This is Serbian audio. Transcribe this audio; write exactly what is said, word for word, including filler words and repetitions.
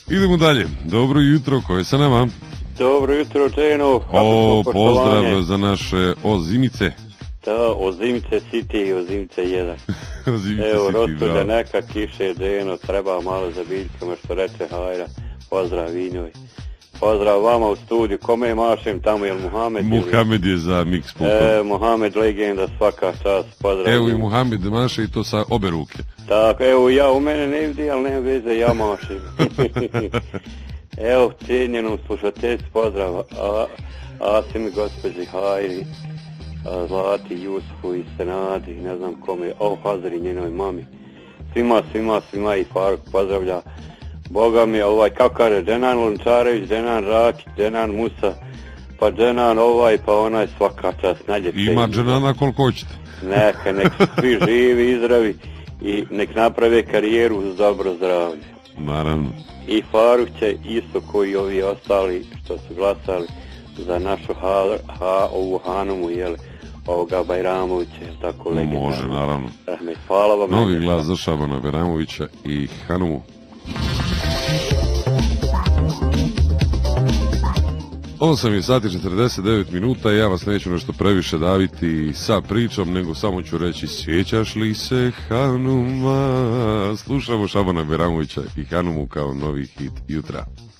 Idemo dalje. Dobro jutro, ko je sa nama? Dobro jutro, Deno. O, pozdrav za naše Ozimice. Da, Ozimice City, Ozimice jedan. Ozimice Evo, City, rospuda bravo. neka kiše, Deno, treba malo za biljkama, što reče Hajra. Pozdrav Vinjoj. Pozdrav vama u studiju. Kome mašem tamo, je li Muhamed? Muhamed je za mix pultom. E, Muhamed legenda, svaka čast, pozdrav. Evo i Muhamed maše i to sa obe ruke. Tako, evo ja u mene ne vidi, ali nema veze, ja mašem. Evo, cijenjenom slušateljstvu, pozdrav a, Asim, gospođi Hajri, a, Zlati, Jusufu i Senadi, ne znam kome, o Hazari, njenoj mami. Svima, svima, svima i Faruk pozdravlja. Boga mi, ovaj, kako kaže, Denan Lončarević, Denan Rakić, Denan Musa, pa Denan ovaj, pa onaj svaka čast, najljepše. Ima Dženana koliko hoćete. Neka, nek svi živi, izdravi i nek naprave karijeru uz dobro zdravlje. Naravno. I Faruk će isto koji ovi ostali što su glasali za našu ha, ha, ovu Hanumu, jel, ovoga Bajramovića, jel tako legendarno. Može, naravno. Rahmet, hvala vam. Novi glas za Šabana Bajramovića i Hanumu. osam je sati četrdeset devet minuta, ja vas neću nešto previše daviti sa pričom, nego samo ću reći sjećaš li se Hanuma? Slušamo Šabana Bajramovića i Hanumu kao novi hit jutra.